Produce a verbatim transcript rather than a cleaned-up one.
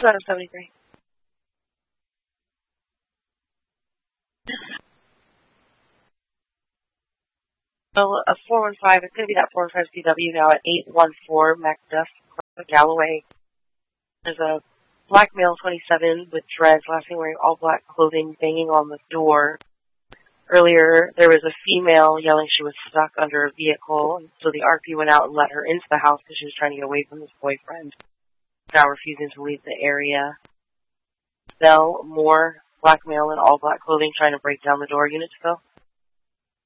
two out of seventy-three. So a four one five, it's going to be that four one five C W now at eight one four Macduff Galloway. There's a black male, twenty-seven, with dreads, last seen wearing all black clothing, banging on the door. Earlier, there was a female yelling she was stuck under a vehicle, and so the R P went out and let her into the house because she was trying to get away from his boyfriend. Now refusing to leave the area. Bell, more black male in all black clothing trying to break down the door. Unit to go.